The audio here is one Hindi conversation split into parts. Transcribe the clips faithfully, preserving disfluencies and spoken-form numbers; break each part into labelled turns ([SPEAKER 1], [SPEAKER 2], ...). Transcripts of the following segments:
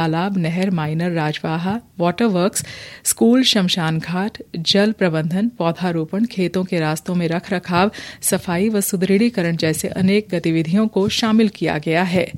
[SPEAKER 1] तालाब, नहर, माइनर, राजवाहा, वाटर वर्क्स, स्कूल, शमशान घाट, जल प्रबंधन, पौधारोपण, खेतों के रास्तों में रख रखाव, सफाई व सुदृढ़ीकरण जैसे अनेक गतिविधियों को शामिल किया गया है।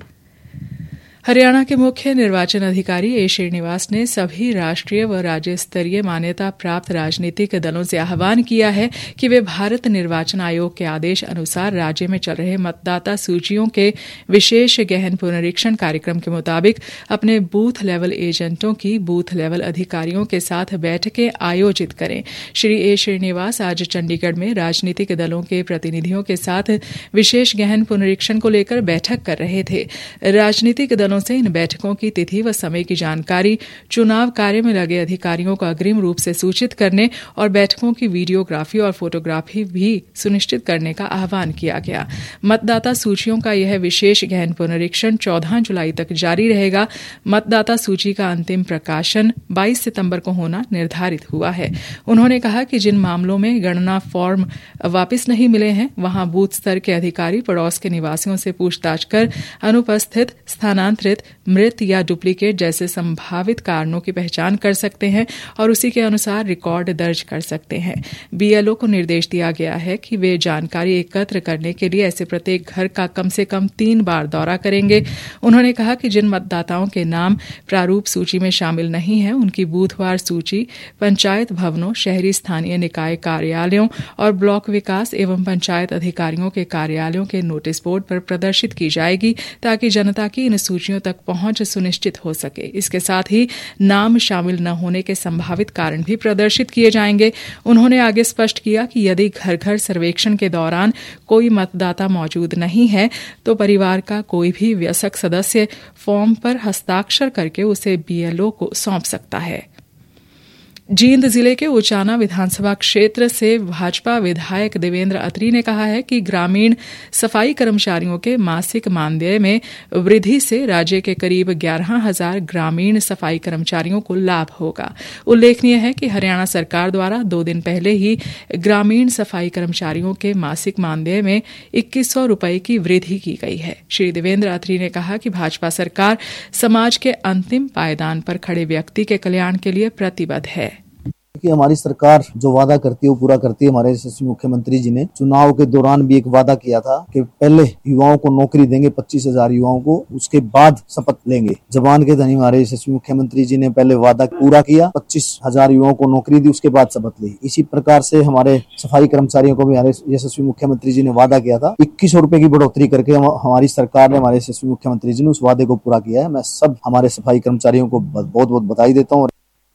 [SPEAKER 1] हरियाणा के मुख्य निर्वाचन अधिकारी ए श्रीनिवास ने सभी राष्ट्रीय व राज्य स्तरीय मान्यता प्राप्त राजनीतिक दलों से आह्वान किया है कि वे भारत निर्वाचन आयोग के आदेश अनुसार राज्य में चल रहे मतदाता सूचियों के विशेष गहन पुनरीक्षण कार्यक्रम के मुताबिक अपने बूथ लेवल एजेंटों की बूथ लेवल अधिकारियों के साथ बैठकें आयोजित करें। श्री ए श्रीनिवास आज चंडीगढ़ में राजनीतिक दलों के प्रतिनिधियों के साथ विशेष गहन पुनरीक्षण को लेकर बैठक कर रहे थे। राजनीतिक दलों से इन बैठकों की तिथि व समय की जानकारी चुनाव कार्य में लगे अधिकारियों को अग्रिम रूप से सूचित करने और बैठकों की वीडियोग्राफी और फोटोग्राफी भी सुनिश्चित करने का आह्वान किया गया। मतदाता सूचियों का यह विशेष गहन पुनरीक्षण चौदह जुलाई तक जारी रहेगा। मतदाता सूची का अंतिम प्रकाशन बाईस सितंबर को होना निर्धारित हुआ है। उन्होंने कहा कि जिन मामलों में गणना फॉर्म वापस नहीं मिले हैं, वहां बूथ स्तर के अधिकारी पड़ोस के निवासियों से पूछताछ कर अनुपस्थित, स्थानांतरित, मृत या डुप्लीकेट जैसे संभावित कारणों की पहचान कर सकते हैं और उसी के अनुसार रिकॉर्ड दर्ज कर सकते हैं। बीएलओ को निर्देश दिया गया है कि वे जानकारी एकत्र करने के लिए ऐसे प्रत्येक घर का कम से कम तीन बार दौरा करेंगे। उन्होंने कहा कि जिन मतदाताओं के नाम प्रारूप सूची में शामिल नहीं है, उनकी बूथवार सूची पंचायत भवनों, शहरी स्थानीय निकाय कार्यालयों और ब्लॉक विकास एवं पंचायत अधिकारियों के कार्यालयों के नोटिस बोर्ड पर प्रदर्शित की जाएगी ताकि जनता की इन सूचियों तक पहुंच सुनिश्चित हो सके। इसके साथ ही नाम शामिल न होने के संभावित कारण भी प्रदर्शित किए जाएंगे। उन्होंने आगे स्पष्ट किया कि यदि घर घर सर्वेक्षण के दौरान कोई मतदाता मौजूद नहीं है तो परिवार का कोई भी वयस्क सदस्य फॉर्म पर हस्ताक्षर करके उसे बीएलओ को सौंप सकता है। जींद जिले के उचाना विधानसभा क्षेत्र से भाजपा विधायक देवेंद्र अत्री ने कहा है कि ग्रामीण सफाई कर्मचारियों के मासिक मानदेय में वृद्धि से राज्य के करीब ग्यारह हजार ग्रामीण सफाई कर्मचारियों को लाभ होगा। उल्लेखनीय है कि हरियाणा सरकार द्वारा दो दिन पहले ही ग्रामीण सफाई कर्मचारियों के मासिक मानदेय में इक्कीस सौ रुपये की वृद्धि की गई है। श्री देवेंद्र अत्री ने कहा कि भाजपा सरकार समाज के अंतिम पायदान पर खड़े व्यक्ति के कल्याण के लिए प्रतिबद्ध है।
[SPEAKER 2] कि हमारी सरकार जो वादा करती है वो पूरा करती है। हमारे यशस्वी मुख्यमंत्री जी ने चुनाव के दौरान भी एक वादा किया था कि पहले युवाओं को नौकरी देंगे, पच्चीस हजार युवाओं को, उसके बाद शपथ लेंगे। जवान के धनी हमारे यशस्वी मुख्यमंत्री जी ने पहले वादा पूरा किया, पच्चीस हजार युवाओं को नौकरी दी, उसके बाद शपथ ली। इसी प्रकार से हमारे सफाई कर्मचारियों को भी हमारे यशस्वी मुख्यमंत्री जी ने वादा किया था। इक्कीस सौ रुपए की बढ़ोतरी करके हमारी सरकार ने, हमारे यशस्वी मुख्यमंत्री जी ने उस वादे को पूरा किया है। मैं सब हमारे सफाई कर्मचारियों को बहुत बहुत बधाई देता हूँ।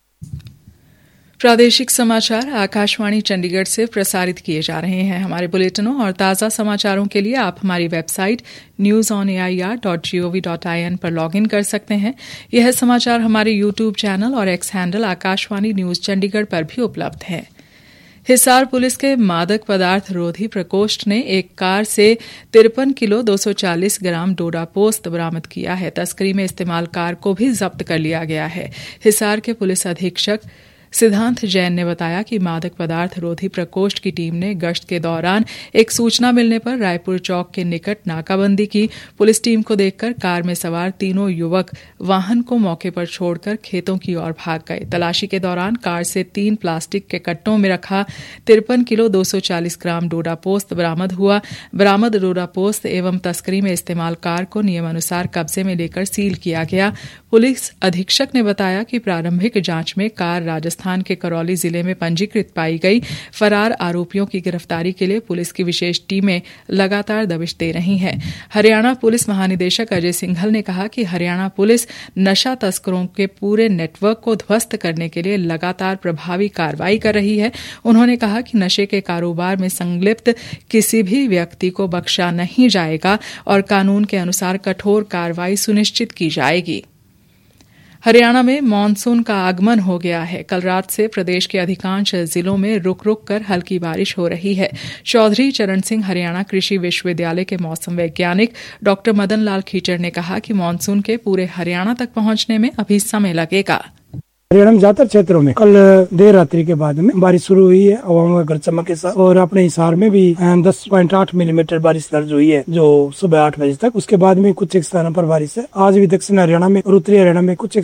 [SPEAKER 1] प्रादेशिक समाचार आकाशवाणी चंडीगढ़ से प्रसारित किए जा रहे हैं। हमारे बुलेटिनों और ताज़ा समाचारों के लिए आप हमारी website news on A I R dot G O V dot I N पर लॉग इन कर सकते हैं। यह समाचार हमारे यूट्यूब चैनल और x handle Akashvani news Chandigarh पर भी उपलब्ध है। हिसार पुलिस के मादक पदार्थ रोधी प्रकोष्ठ ने एक कार से तिरपन किलो दो सौ चालीस ग्राम डोडा पोस्त बरामद किया है। तस्करी में इस्तेमाल कार को भी जब्त कर लिया गया है। हिसार के पुलिस अधीक्षक सिद्धांत जैन ने बताया कि मादक पदार्थ रोधी प्रकोष्ठ की टीम ने गश्त के दौरान एक सूचना मिलने पर रायपुर चौक के निकट नाकाबंदी की। पुलिस टीम को देखकर कार में सवार तीनों युवक वाहन को मौके पर छोड़कर खेतों की ओर भाग गए। तलाशी के दौरान कार से तीन प्लास्टिक के कट्टों में रखा तिरपन किलो दो सौ चालीस ग्राम डोडा पोस्त बरामद हुआ। बरामद डोडा पोस्त एवं तस्करी में इस्तेमाल कार को नियमानुसार कब्जे में लेकर सील किया गया। पुलिस अधीक्षक ने बताया कि प्रारंभिक जांच में कार राजस्थान के करौली जिले में पंजीकृत पाई गई। फरार आरोपियों की गिरफ्तारी के लिए पुलिस की विशेष टीमें लगातार दबिश दे रही हैं। हरियाणा पुलिस महानिदेशक अजय सिंघल ने कहा कि हरियाणा पुलिस नशा तस्करों के पूरे नेटवर्क को ध्वस्त करने के लिए लगातार प्रभावी कार्रवाई कर रही है। उन्होंने कहा कि नशे के कारोबार में संलिप्त किसी भी व्यक्ति को बख्शा नहीं जाएगा और कानून के अनुसार कठोर कार्रवाई सुनिश्चित की जाएगी। हरियाणा में मानसून का आगमन हो गया है। कल रात से प्रदेश के अधिकांश जिलों में रुक रुक कर हल्की बारिश हो रही है। चौधरी चरण सिंह हरियाणा कृषि विश्वविद्यालय के मौसम वैज्ञानिक डॉक्टर मदन लाल खीचड़ ने कहा कि मानसून के पूरे हरियाणा तक पहुंचने में अभी समय लगेगा।
[SPEAKER 3] हरियाणा में ज्यादातर क्षेत्रों में कल देर रात्रि के बाद में बारिश शुरू हुई है हवाओं में गरज चमक के साथ, और अपने हिसार में भी दस पॉइंट आठ मिलीमीटर बारिश दर्ज हुई है जो सुबह आठ बजे तक। उसके बाद में कुछ एक स्थानों पर बारिश है। आज भी दक्षिण हरियाणा में और उत्तरी हरियाणा में कुछ